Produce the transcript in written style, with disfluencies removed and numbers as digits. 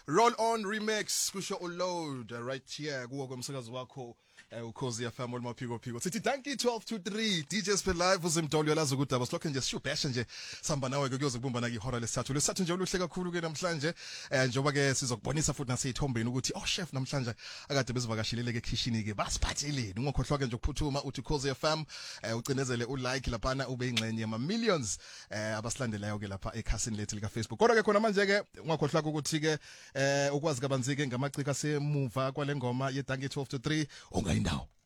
Roll on remix kusho uload right here kuwo komsakazi wakho ukhozi FM olmaphiko phiko sithi thank you 12 to 3 DJs per live uzimdolo lazo kudaba silokho nje sishubhesha nje samba nawe ke kuyozokubumbana ke ihora lesithathu nje oluhle kakhulu ke namhlanje njengoba ke sizokubonisa futhi naseyithombeni ukuthi oh chef namhlanje akade bezivakashilele ke kitchen ke basiphatheleni ungakhohlwa ke nje ukuphuthuma uthi Khosi FM ucinezele ulike lapana ube ingxenye ama millions abasilandelayo ke lapha ekhasini lethu lika Facebook kodwa ke khona manje ke ungakhohlwa ukuthi ke ukwazi kabanzi ke ngamaciko asemuva kwalengoma ye Dankie 12 to 3 ongayindawo